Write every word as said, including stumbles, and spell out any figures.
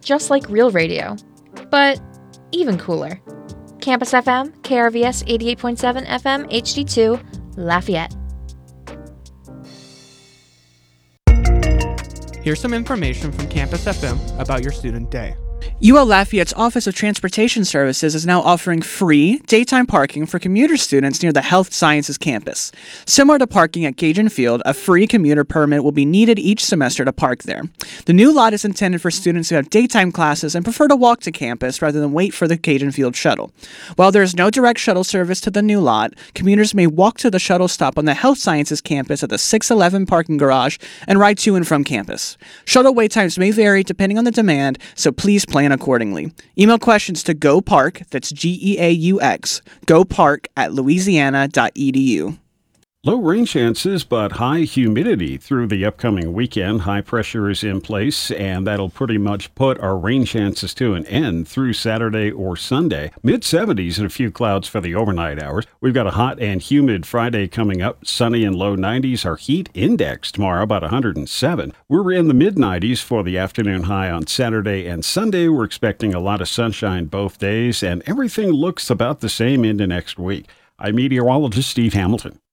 just like real radio, but even cooler. Campus F M, K R V S eighty-eight point seven F M H D two, Lafayette. Here's some information from Campus F M about your student day. U L Lafayette's Office of Transportation Services is now offering free daytime parking for commuter students near the Health Sciences campus. Similar to parking at Cajun Field, a free commuter permit will be needed each semester to park there. The new lot is intended for students who have daytime classes and prefer to walk to campus rather than wait for the Cajun Field shuttle. While there is no direct shuttle service to the new lot, commuters may walk to the shuttle stop on the Health Sciences campus at the six eleven parking garage and ride to and from campus. Shuttle wait times may vary depending on the demand, so please plan accordingly. Email questions to GoPark, that's G E A U X, GoPark at louisiana dot e d u. Low rain chances, but high humidity through the upcoming weekend. High pressure is in place, and that'll pretty much put our rain chances to an end through Saturday or Sunday. mid seventies and a few clouds for the overnight hours. We've got a hot and humid Friday coming up. Sunny and low nineties. Our heat index tomorrow about one hundred seven. We're in the mid nineties for the afternoon high on Saturday and Sunday. We're expecting a lot of sunshine both days, and everything looks about the same into next week. I'm meteorologist Steve Hamilton.